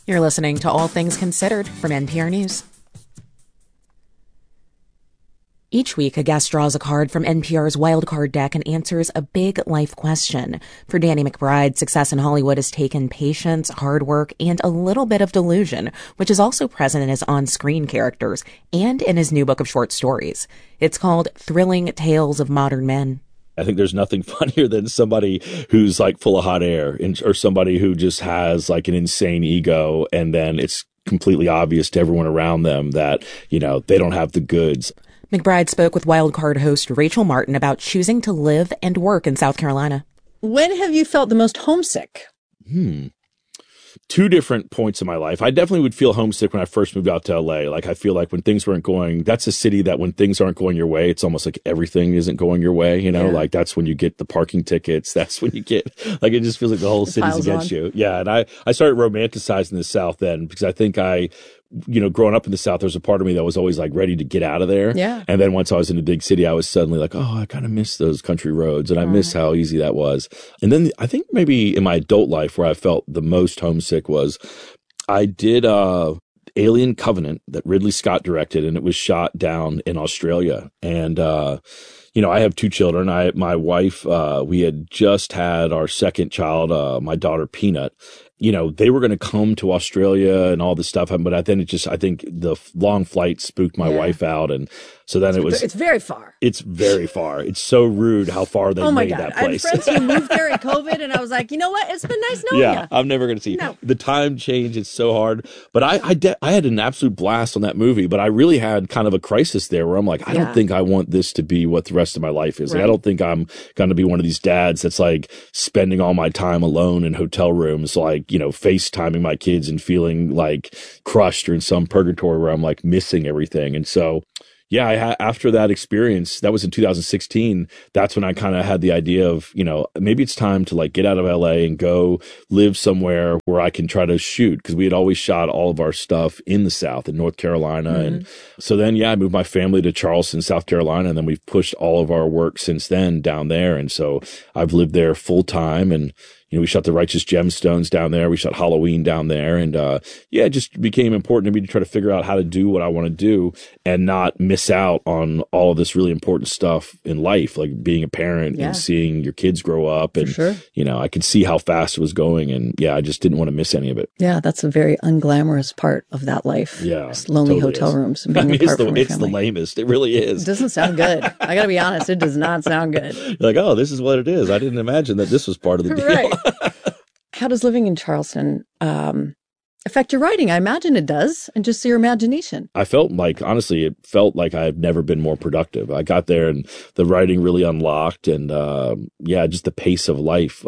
You're listening to All Things Considered from NPR News. Each week, a guest draws a card from NPR's Wild Card deck and answers a big life question. For Danny McBride, success in Hollywood has taken patience, hard work, and a little bit of delusion, which is also present in his on-screen characters and in his new book of short stories. It's called Thrilling Tales of Modern Men. I think there's nothing funnier than somebody who's like full of hot air or somebody who just has like an insane ego, and then it's completely obvious to everyone around them that, you know, they don't have the goods. McBride spoke with Wild Card host Rachel Martin about choosing to live and work in South Carolina. When have you felt the most homesick? Two different points in my life. I definitely would feel homesick when I first moved out to LA. Like, I feel like when things weren't going, that's a city that when things aren't going your way, it's almost like everything isn't going your way. You know, like that's when you get the parking tickets. That's when you get, like, it just feels like the whole city's against you. Yeah. And I started romanticizing the South then because I think you know, growing up in the South, there was a part of me that was always like ready to get out of there. Yeah. And then once I was in a big city, I was suddenly like, oh, I kind of miss those country roads and I miss how easy that was. And then I think maybe in my adult life where I felt the most homesick was I did Alien Covenant that Ridley Scott directed, and it was shot down in Australia. And, you know, I have two children. My wife, we had just had our second child, my daughter Peanut. You know, they were going to come to Australia and all this stuff. But then I think the long flight spooked my wife out. And so then It's very far. It's very far. It's so rude how far they made that place. I had friends who moved there in COVID, and I was like, you know what? It's been nice knowing you. Yeah, I'm never going to see the time change. It's so hard. But I had an absolute blast on that movie. But I really had kind of a crisis there where I'm like, I don't think I want this to be what the rest of my life is. Like, I don't think I'm going to be one of these dads that's like spending all my time alone in hotel rooms, like, you know, FaceTiming my kids and feeling like crushed or in some purgatory where I'm like missing everything. And so, yeah, after that experience, that was in 2016, that's when I kind of had the idea of, you know, maybe it's time to like get out of LA and go live somewhere where I can try to shoot, because we had always shot all of our stuff in the South, in North Carolina. And so then, I moved my family to Charleston, South Carolina, and then we've pushed all of our work since then down there. And so I've lived there full time, and you know, we shot The Righteous Gemstones down there. We shot Halloween down there. And, it just became important to me to try to figure out how to do what I want to do and not miss out on all of this really important stuff in life, like being a parent and seeing your kids grow up. And, you know, I could see how fast it was going. And I just didn't want to miss any of it. Yeah, that's a very unglamorous part of that life. Yeah. Just lonely hotel rooms and being apart from your it's family. The lamest. It really is. It doesn't sound good. I got to be honest. It does not sound good. You're like, oh, this is what it is. I didn't imagine that this was part of the deal. Right. How does living in Charleston affect your writing? I imagine it does, and just your imagination. I felt like, honestly, it felt like I've never been more productive. I got there and the writing really unlocked, and just the pace of life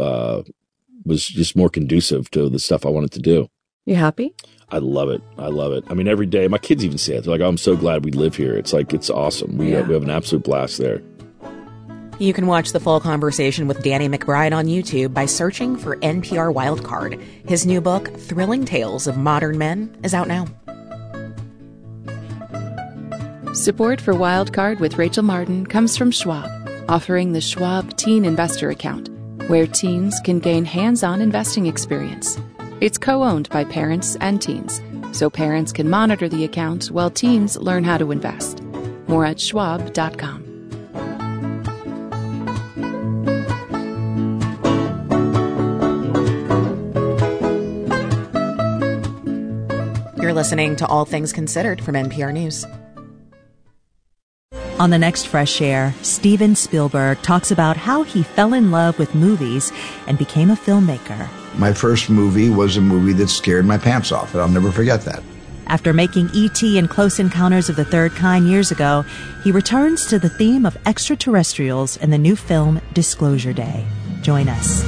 was just more conducive to the stuff I wanted to do. You happy? I love it. I love it. I mean, every day, my kids even say it. They're like, oh, I'm so glad we live here. It's like, it's awesome. We have an absolute blast there. You can watch the full conversation with Danny McBride on YouTube by searching for NPR Wildcard. His new book, Thrilling Tales of Modern Men, is out now. Support for Wildcard with Rachel Martin comes from Schwab, offering the Schwab Teen Investor Account, where teens can gain hands-on investing experience. It's co-owned by parents and teens, so parents can monitor the account while teens learn how to invest. More at schwab.com. You're listening to All Things Considered from NPR News. On the next Fresh Air, Steven Spielberg talks about how he fell in love with movies and became a filmmaker. My first movie was a movie that scared my pants off, and I'll never forget that. After making E.T. and Close Encounters of the Third Kind years ago, he returns to the theme of extraterrestrials in the new film Disclosure Day. Join us.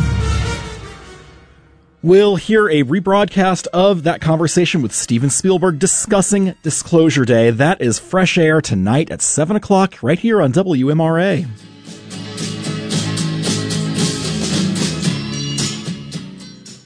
We'll hear a rebroadcast of that conversation with Steven Spielberg discussing Disclosure Day. That is Fresh Air tonight at 7 o'clock right here on WMRA.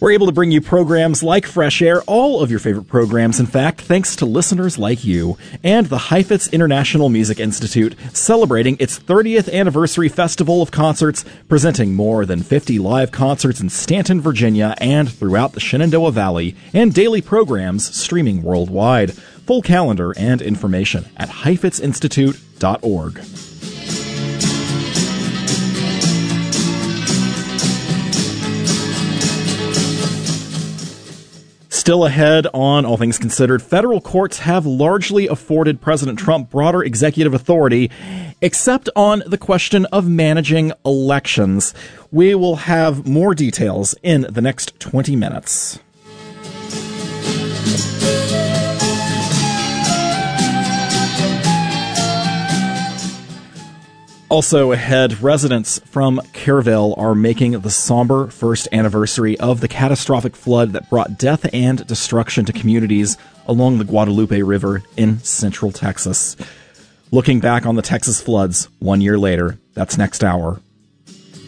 We're able to bring you programs like Fresh Air, all of your favorite programs, in fact, thanks to listeners like you, and the Heifetz International Music Institute, celebrating its 30th anniversary festival of concerts, presenting more than 50 live concerts in Stanton, Virginia, and throughout the Shenandoah Valley, and daily programs streaming worldwide. Full calendar and information at heifetzinstitute.org. Still ahead on All Things Considered, federal courts have largely afforded President Trump broader executive authority, except on the question of managing elections. We will have more details in the next 20 minutes. Also ahead, residents from Kerrville are making the somber first anniversary of the catastrophic flood that brought death and destruction to communities along the Guadalupe River in central Texas. Looking back on the Texas floods 1 year later, that's next hour